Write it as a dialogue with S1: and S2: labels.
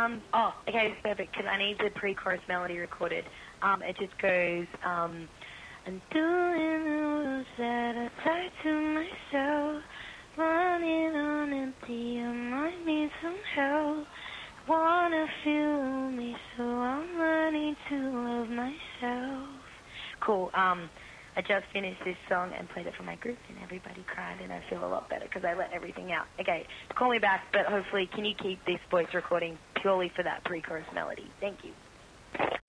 S1: Okay, it's perfect, because I need the pre-chorus melody recorded. It just goes, and doing the rules that I tied to myself, running on empty, I might need some help. Wanna feel me, so I'm learning to love myself. Cool. I just finished this song and played it for my group, and everybody cried, and I feel a lot better because I let everything out. Okay, call me back, but hopefully, can you keep this voice recording purely for that pre-chorus melody? Thank you.